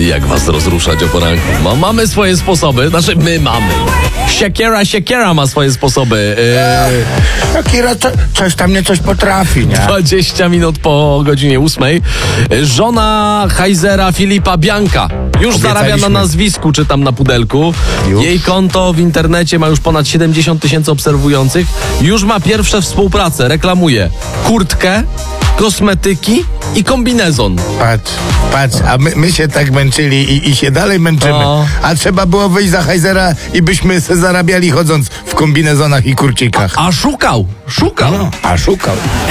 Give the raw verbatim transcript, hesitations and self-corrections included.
Jak was rozruszać o poranku? No, mamy swoje sposoby, znaczy my mamy. Siekiera, siekiera ma swoje sposoby. Yy... No, Kira, co, coś tam nie coś potrafi, nie? dwadzieścia minut po godzinie ósmej. Żona Heizera Filipa Bianka już zarabia na nazwisku, czy tam na pudelku. Już? Jej konto w internecie ma już ponad siedemdziesiąt tysięcy obserwujących. Już ma pierwsze współprace. Reklamuje kurtkę, kosmetyki i kombinezon. Patrz, patrz, a my, my się tak męczyli i, i się dalej męczymy. No. A trzeba było wyjść za Heizera i byśmy se zarabiali chodząc w kombinezonach i kurcikach. A szukał, szukał. No, a szukał.